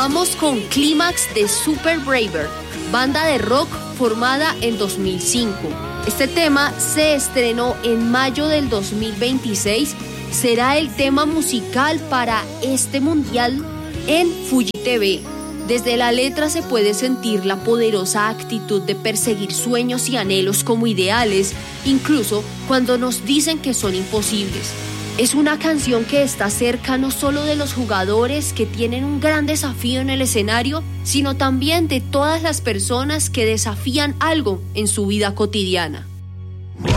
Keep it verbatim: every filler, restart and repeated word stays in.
vamos con Clímax de Super Braver, banda de rock formada en dos mil cinco. Este tema se estrenó en mayo del dos mil veintiséis. Será el tema musical para este mundial en Fuji T V. Desde la letra se puede sentir la poderosa actitud de perseguir sueños y anhelos como ideales, incluso cuando nos dicen que son imposibles. Es una canción que está cerca no solo de los jugadores que tienen un gran desafío en el escenario, sino también de todas las personas que desafían algo en su vida cotidiana.